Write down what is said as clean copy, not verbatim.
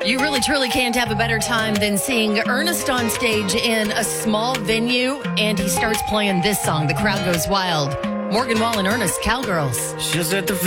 You really, truly can't have a better time than seeing Ernest on stage in a small venue, and he starts playing this song. The crowd goes wild. Morgan Wall and Ernest, Cowgirls. She was at the